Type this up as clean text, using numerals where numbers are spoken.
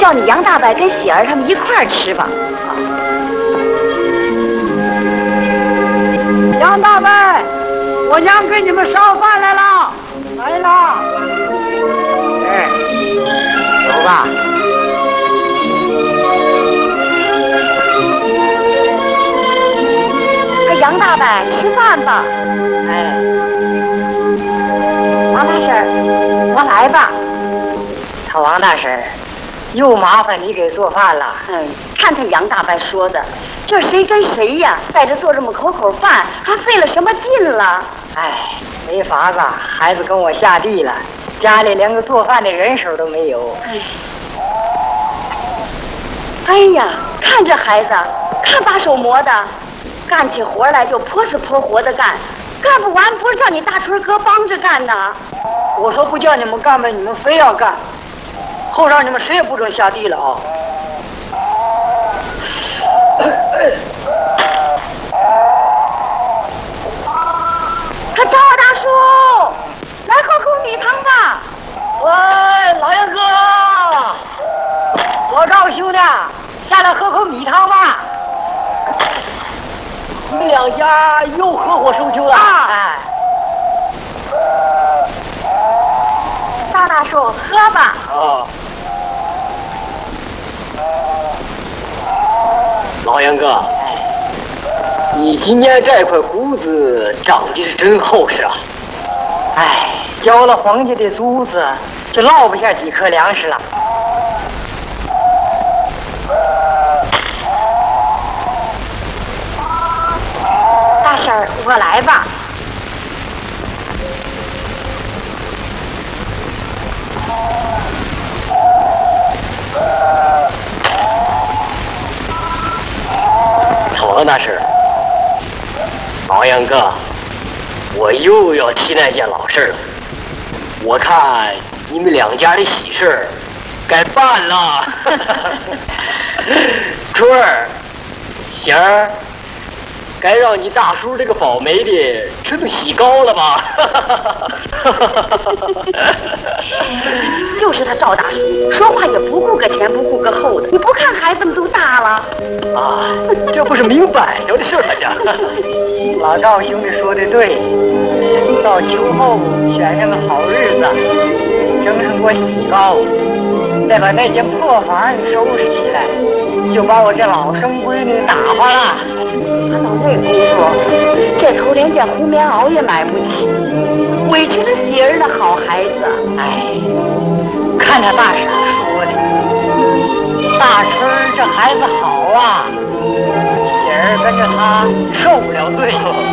叫你杨大伯跟喜儿他们一块儿吃吧。 杨大伯，我娘给你们烧饭来了，来了。 哎，走吧。 和杨大伯吃饭吧。 哎， 王大婶，我来吧。 他王大婶，又麻烦你给做饭了。 看他杨大伯说的，这谁跟谁呀，在这做这么口饭，还费了什么劲了？ 哎，没法子，孩子跟我下地了，家里连个做饭的人手都没有。 哎呀，看这孩子，看把手磨的，干起活来就泼死泼活的干，干不完不是叫你大春哥帮着干呢。 我说不叫你们干呗，你们非要干，后让你们谁也不准下地了啊！ 他赵大叔，来喝口米汤吧。 喂，老杨哥，老赵兄弟，下来喝口米汤吧。你们两家又合伙收秋了？哎， 赵大叔，喝吧。 啊，老杨哥，你今年这块谷子长得是真厚实啊！ 哎，交了皇家的租子，就落不下几颗粮食了。 大婶儿，我来吧。 王大婶，老杨哥，我又要提那件老事了。我看你们两家的喜事该办了。春儿、贤儿，该让你大叔这个保媒的吃顿喜糕了吧？ 就是他赵大叔，说话也不顾个前不顾个后的。你不看孩子们都大了啊，这不是明摆着的事吗？这老赵兄弟说的对，到秋后选上个好日子，蒸上锅喜糕，再把那间破房收拾起来，就把我这老生闺女打发了。 他老那功夫，这头连件红棉袄也买不起，委屈了喜儿的好孩子。 哎，看他大婶说的，大春这孩子好啊，喜儿跟着他受不了罪。